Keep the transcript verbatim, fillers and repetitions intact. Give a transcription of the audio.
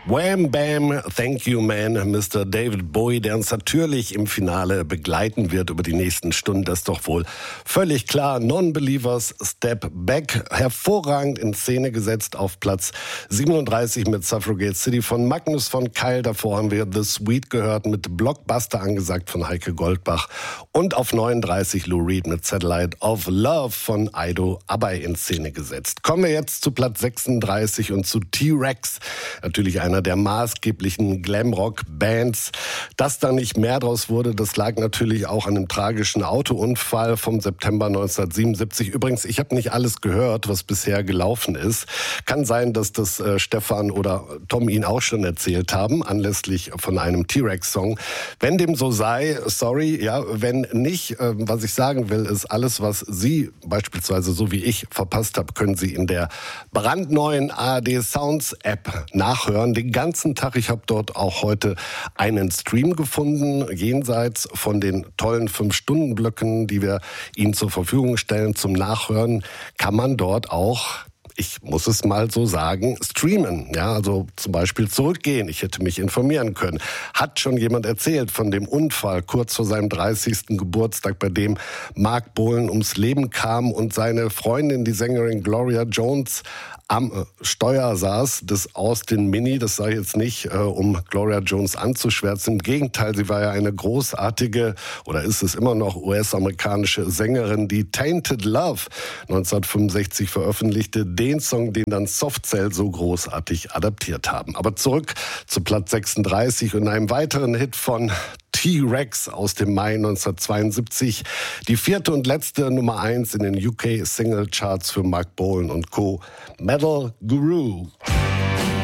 Wham Bam, Thank You Man, Mister David Bowie, der uns natürlich im Finale begleiten wird über die nächsten Stunden. Das ist doch wohl völlig klar. Non-Believers, Step Back, hervorragend in Szene gesetzt auf Platz siebenunddreißig mit Suffragette City von Magnus von Keil. Davor haben wir The Sweet gehört mit Blockbuster angesagt von Heike Goldbach. Und auf neununddreißig Lou Reed mit Satellite of Love von Aido Abai in Szene gesetzt. Kommen wir jetzt zu Platz sechsunddreißig und zu T-Rex. Natürlich einer der maßgeblichen Glamrock-Bands. Dass da nicht mehr draus wurde, das lag natürlich auch an einem tragischen Autounfall vom September neunzehnhundertsiebenundsiebzig. Übrigens, ich habe nicht alles gehört, was bisher gelaufen ist. Kann sein, dass das äh, Stefan oder Tom Ihnen auch schon erzählt haben, anlässlich von einem T-Rex-Song. Wenn dem so sei, sorry, ja, wenn nicht, äh, was ich sagen will, ist alles, was Sie beispielsweise, so wie ich, verpasst haben, können Sie in der brandneuen A R D Sounds App nachhören. Den ganzen Tag. Ich habe dort auch heute einen Stream gefunden, jenseits von den tollen fünf-Stunden-Blöcken, die wir Ihnen zur Verfügung stellen zum Nachhören, kann man dort auch, ich muss es mal so sagen, streamen. Ja, also zum Beispiel zurückgehen. Ich hätte mich informieren können. Hat schon jemand erzählt von dem Unfall kurz vor seinem dreißigsten Geburtstag, bei dem Mark Bolan ums Leben kam und seine Freundin, die Sängerin Gloria Jones, am Steuer saß des Austin Mini. Das sei jetzt nicht, äh, um Gloria Jones anzuschwärzen. Im Gegenteil, sie war ja eine großartige, oder ist es immer noch, U S-amerikanische Sängerin, die Tainted Love neunzehnhundertfünfundsechzig veröffentlichte. Den Song, den dann Soft Cell so großartig adaptiert haben. Aber zurück zu Platz sechsunddreißig und einem weiteren Hit von T-Rex aus dem Mai neunzehnhundertzweiundsiebzig. Die vierte und letzte Nummer eins in den U K Single Charts für Mark Bolan und Co. Metal Guru.